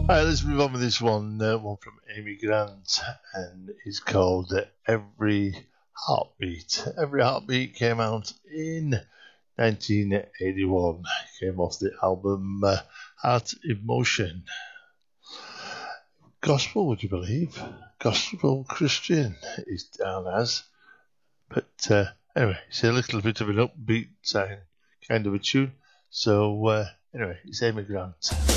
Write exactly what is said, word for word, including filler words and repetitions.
Alright, let's move on with this one. Uh, one from Amy Grant, and it's called uh, Every Heartbeat. Every Heartbeat came out in nineteen eighty-one. Came off the album uh, Heart Emotion. Gospel, would you believe? Gospel Christian is down as. But uh, anyway, it's a little bit of an upbeat uh, kind of a tune. So uh, anyway, it's Amy Grant.